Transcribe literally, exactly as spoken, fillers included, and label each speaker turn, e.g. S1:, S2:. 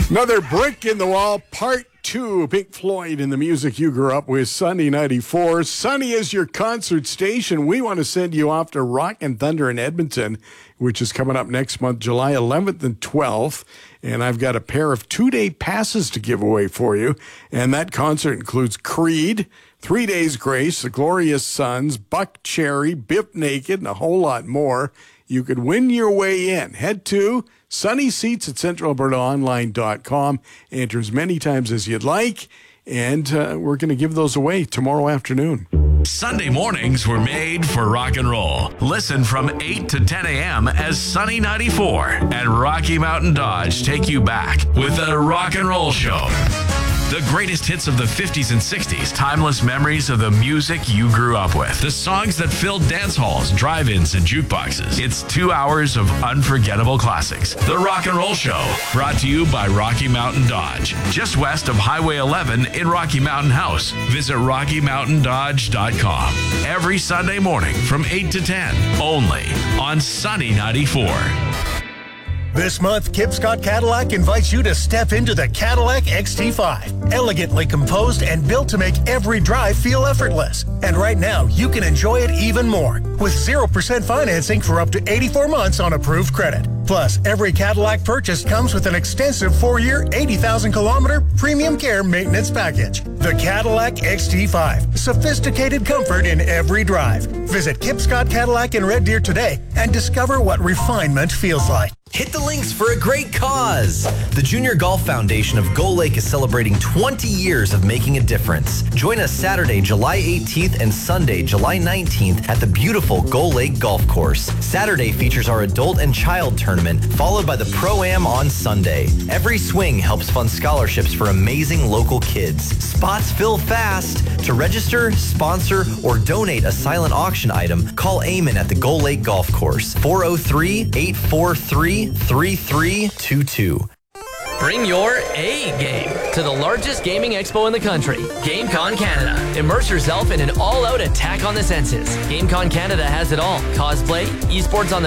S1: Another brick in the wall, part two. Pink Floyd and the music you grew up with, Sunny ninety-four. Sunny is your concert station. We want to send you off to Rock and Thunder in Edmonton, which is coming up next month, July eleventh and twelfth. And I've got a pair of two-day passes to give away for you. And that concert includes Creed, Three Days Grace, The Glorious Sons, Buck Cherry, Biff Naked, and a whole lot more. You could win your way in. Head to Sunny Seats at central alberta online dot com. Enter as many times as you'd like, and uh, we're going to give those away tomorrow afternoon.
S2: Sunday mornings were made for rock and roll. Listen from eight to ten a.m. as Sunny ninety-four and Rocky Mountain Dodge take you back with the Rock and Roll Show. The greatest hits of the fifties and sixties, timeless memories of the music you grew up with, the songs that filled dance halls, drive-ins, and jukeboxes. It's two hours of unforgettable classics. The Rock and Roll Show, brought to you by Rocky Mountain Dodge, just west of Highway eleven in Rocky Mountain House. Visit rocky mountain dodge dot com. Every Sunday morning from eight to ten, only on Sunny ninety-four.
S3: This month, Kip Scott Cadillac invites you to step into the Cadillac X T five. Elegantly composed and built to make every drive feel effortless. And right now, you can enjoy it even more with zero percent financing for up to eighty-four months on approved credit. Plus, every Cadillac purchase comes with an extensive four-year, eighty thousand kilometer premium care maintenance package. The Cadillac X T five. Sophisticated comfort in every drive. Visit Kip Scott Cadillac in Red Deer today and discover what refinement feels like.
S4: Hit the links for a great cause. The Junior Golf Foundation of Gull Lake is celebrating twenty years of making a difference. Join us Saturday, July eighteenth and Sunday, July nineteenth at the beautiful Gull Lake Golf Course. Saturday features our adult and child tournament, followed by the Pro-Am on Sunday. Every swing helps fund scholarships for amazing local kids. Spots fill fast. To register, sponsor, or donate a silent auction item, call Eamon at the Gull Lake Golf Course, four oh three, eight four three, three three two two.
S5: Bring your A game to the largest gaming expo in the country, GameCon Canada. Immerse yourself in an all-out attack on the senses. GameCon Canada has it all. Cosplay, esports on the